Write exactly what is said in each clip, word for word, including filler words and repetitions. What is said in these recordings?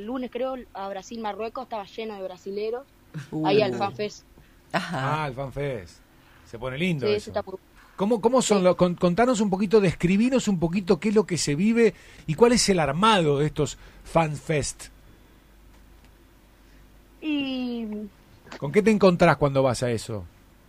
el lunes creo a Brasil-Marruecos, estaba lleno de brasileros, Uh. ahí al FanFest. Ajá. Ah, el FanFest. Se pone lindo Sí, eso. eso está muy... ¿Cómo, cómo son Sí. los, con- contanos un poquito, describinos un poquito qué es lo que se vive y cuál es el armado de estos FanFest? Y ¿Con qué te encontrás cuando vas a eso?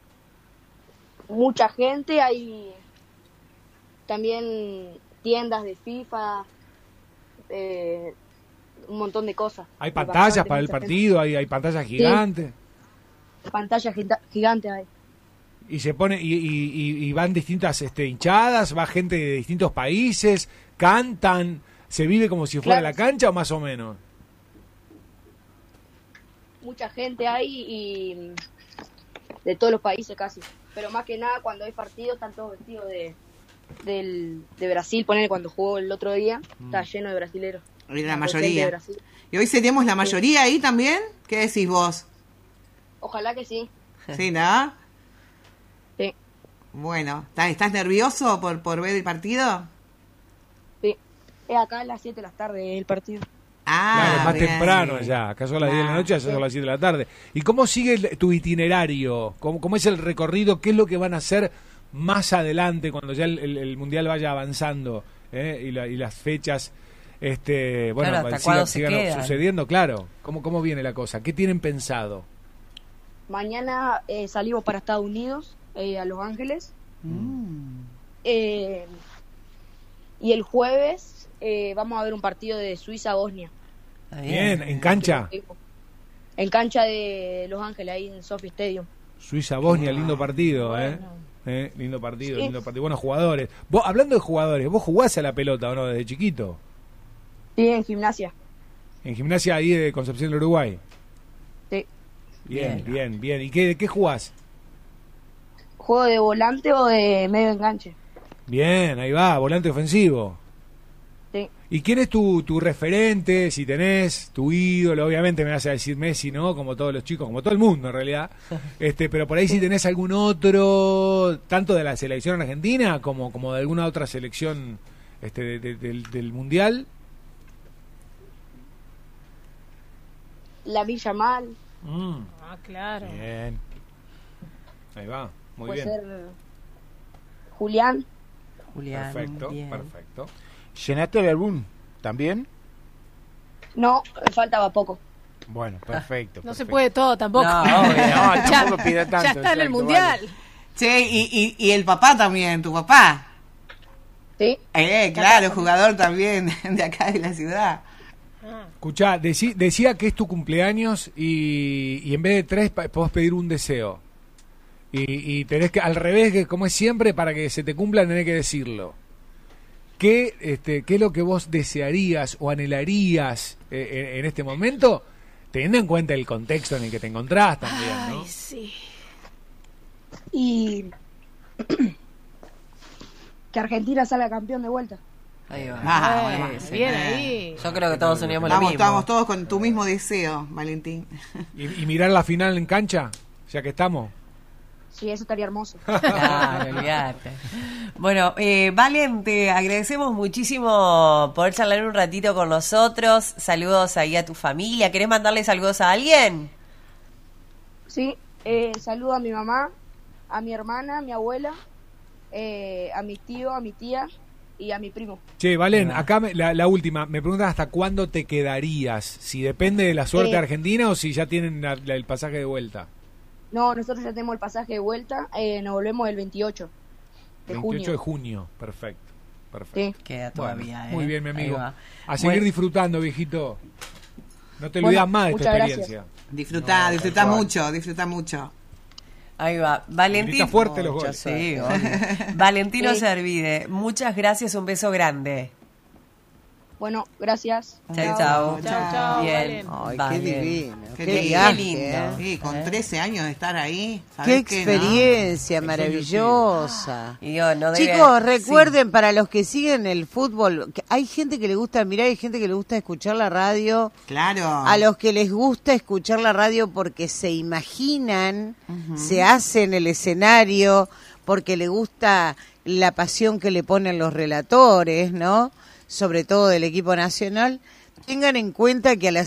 mucha gente, hay también tiendas de FIFA, eh, un montón de cosas. ¿Hay Hay pantallas bastante, para el mucha gente. partido? ¿Hay, hay pantallas gigantes? Pantallas gita- gigantes hay. Y se pone y, y- y- y van distintas este, hinchadas, va gente de distintos países, cantan, se vive como si fuera Claro. la cancha o más o menos. Mucha gente hay y de todos los países casi. Pero más que nada cuando hay partidos están todos vestidos de, del, de Brasil. Ponele cuando jugó el otro día, está lleno de brasileros. La Gente de mayoría. Brasil. ¿Y hoy seríamos la mayoría ahí también? ¿Qué decís vos? Ojalá que sí. ¿Sí, no? Sí, Bueno, ¿estás, estás nervioso por, por ver el partido? sí. Es acá a las siete de la tarde el partido. Ah, Claro, más bien. temprano ya, acá son las diez de la Claro. noche, allá son las siete de la tarde. ¿Y cómo sigue el- tu itinerario? ¿Cómo, cómo es el recorrido? ¿Qué es lo que van a hacer más adelante cuando ya el, el- el Mundial vaya avanzando eh? y, la- y las fechas este, bueno, Claro, ¿hasta sigan, cuándo se sigan quedan? sucediendo? Claro, ¿cómo, ¿cómo viene la cosa? ¿Qué tienen pensado? Mañana eh, salimos para Estados Unidos, eh, a Los Ángeles. Mm. Eh, y el jueves eh, vamos a ver un partido de Suiza-Bosnia. Está Bien, ¿en cancha? En cancha de Los Ángeles, ahí en Sophie Stadium. Suiza-Bosnia, lindo partido, ¿eh? Bueno. ¿eh? Lindo partido, Sí. lindo partido. Buenos jugadores. Vos, hablando de jugadores, ¿vos jugás a la pelota o no desde chiquito? Sí, en gimnasia. En gimnasia ahí de Concepción del Uruguay. Sí. Bien, Bien. bien, bien. ¿Y qué, de qué jugás? ¿Juego de volante o de medio enganche? Bien, ahí va, volante ofensivo. Sí. ¿Y quién es tu, tu referente, si tenés, tu ídolo? Obviamente me vas a decir Messi, ¿no? Como todos los chicos, como todo el mundo en realidad. este Pero por ahí si tenés algún otro, tanto de la selección argentina como, como de alguna otra selección este, de- de- del, del Mundial. La Villa Mal. Mm, Ah, claro. bien. Ahí va, muy Puede bien. ser Julián. Julián, Perfecto, bien. perfecto. ¿Llenaste el álbum también? No, me faltaba poco. Bueno, perfecto. No se perfecto. puede todo tampoco. No, obvio. No, Ya- tampoco pida tanto. ya está en el exacto, mundial. vale. Che, y, y, y el papá también, tu papá. Sí. Eh, claro, jugador también de acá de la ciudad. Ah, Escuchá, decí- decía que es tu cumpleaños y, y en vez de tres pa- podés pedir un deseo. Y, y tenés que, al revés, que como es siempre, para que se te cumpla tenés que decirlo. ¿Qué, este, qué es lo que vos desearías o anhelarías eh, en, en este momento, teniendo en cuenta el contexto en el que te encontrás también, ¿no? Ay, sí. Y que Argentina salga campeón de vuelta. Ahí va. Ah, Bueno, bueno, sí. bien ahí. Yo creo que todos teníamos lo Vamos, mismo. estamos todos con tu mismo deseo, Valentín. ¿Y, y mirar la final en cancha, ya que estamos? Sí, eso estaría hermoso. Claro, olvídate. Bueno, eh, Valen, te agradecemos muchísimo poder charlar un ratito con nosotros. Saludos ahí a tu familia. ¿Querés mandarle saludos a alguien? Sí, eh, saludo a mi mamá, a mi hermana, a mi abuela, eh, a mi tío, a mi tía y a mi primo. Che, Valen, Ahí va. acá me- la, la última. Me preguntas hasta cuándo te quedarías. Si depende de la suerte Eh. argentina o si ya tienen la- la- el pasaje de vuelta. No, nosotros ya tenemos el pasaje de vuelta, eh, nos volvemos el veintiocho de veintiocho de junio. junio. Perfecto. Perfecto. Sí. Queda Bueno, todavía, ¿eh? muy bien, mi Ahí amigo. va. A seguir Bueno, disfrutando, viejito. No te Bueno, olvidas más de esta muchas gracias. experiencia. Disfrutá, No, disfrutá tal cual. mucho, disfrutá mucho. Ahí va. Valentín. Grita fuerte los Mucho, goles. sí, obvio. Valentino Sí. Servide, muchas gracias, un beso grande. Bueno, gracias. Chau, chau. Chau, chau, Bien. Valen. Ay, Valen. qué divino. Qué Qué, lindo. viaje, Qué lindo. ¿eh? Sí, con ¿Eh? trece años de estar ahí. ¿sabés Qué qué, no? experiencia El sueño maravillosa. Y digo, no debe- Chicos, sí. recuerden, para los que siguen el fútbol, que hay gente que le gusta mirar y hay gente que le gusta escuchar la radio. Claro. A los que les gusta escuchar la radio porque se imaginan, se hacen el escenario, porque le gusta la pasión que le ponen los relatores, ¿no? Sobre todo del equipo nacional. Tengan en cuenta que a las